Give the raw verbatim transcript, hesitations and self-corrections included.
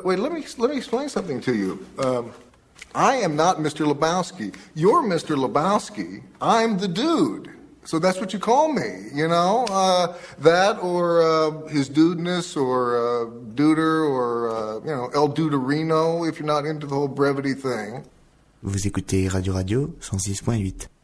Wait, wait, let me let me explain something to you. Um, I am not Mister Lebowski. You're Mister Lebowski. I'm the dude. So that's what you call me, you know? Uh, that or uh, his dudeness or uh, duder or, uh, you know, El Duderino if you're not into the whole brevity thing. Vous écoutez Radio Radio cent six point huit.